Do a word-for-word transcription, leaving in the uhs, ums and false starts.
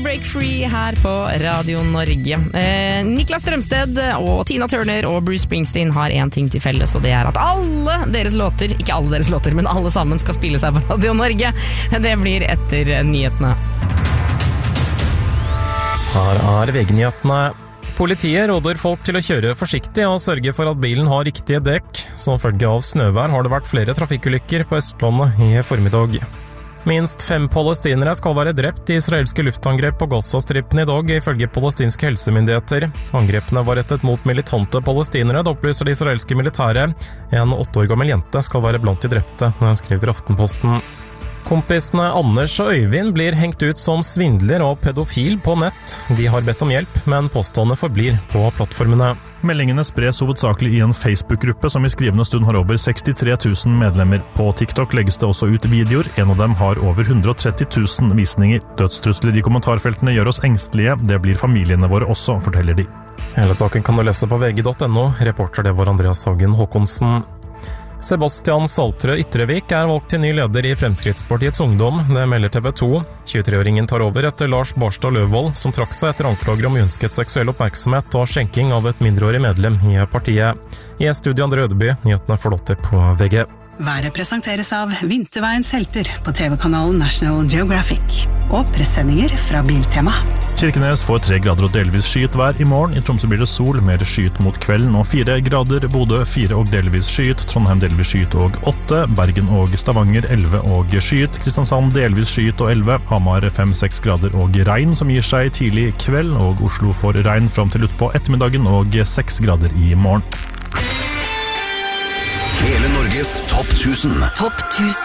Break Free her på Radio Norge. Eh, Niklas Strømsted og Tina Turner og Bruce Springsteen har en ting til felles, og det er at alle deres låter, ikke alle deres låter, men alle sammen skal spille seg på Radio Norge. Det blir etter nyhetene. Her er V G-nyhetene. Politiet råder folk til å kjøre forsiktig og sørge for at bilen har riktige dekk. Som følge av snøvær har det vært flere trafikkulykker på Østlandet i formiddag. Minst fem palestinere skal være drept i israelske luftangrep på Gaza-strippen i dag, ifølge palestinske helsemyndigheter. Angrepene var rettet mot militante palestinere, det opplyser det israelske militæret. En åtte år gammel jente skal være blant de drepte, skriver Aftenposten. Kompisene Anders og Øyvind blir hengt ut som svindler og pedofil på nett. De har bedt om hjelp, men påstående forblir på plattformene. Meldingene spres hovedsakelig i en Facebook-gruppe som i skrivende stund har over sekstitre tusen medlemmer. På TikTok legges det også ut videoer. En av dem har over hundre og tretti tusen visninger. Dødstrusler i kommentarfeltene gjør oss engstelige. Det blir familiene våre også, forteller de. Hele saken kan du lese på V G punktum no. Reporter det var Andreas Hagen Håkonsen. Sebastian Saltrø Ytrevik er valgt til ny leder i Fremskrittspartiets Ungdom, det melder T V to. tjuetre-åringen tar over etter Lars Barstad Løvold, som trakk seg etter anklager om uønsket seksuell oppmerksomhet og skjenking av et mindreårig medlem i partiet. I studio Andre Ødeby, nyhetene forlåter på V G. Været presenteres av Vinterveiens helter på T V-kanalen National Geographic og pressendinger fra Biltema. Kirkenes får tre grader og delvis skyet vær i morgen. I Tromsø blir det sol, mer skyet mot kvelden og fire grader. Bodø fire og delvis skyet. Trondheim delvis skyet og åtte. Bergen og Stavanger elleve og skyet. Kristiansand delvis skyet og elleve. Hamar fem seks grader og regn som gir seg tidlig kveld. Og Oslo får regn fram til utpå ettermiddagen og seks grader i morgen. Hele Norges topp tusen. Topp tusen.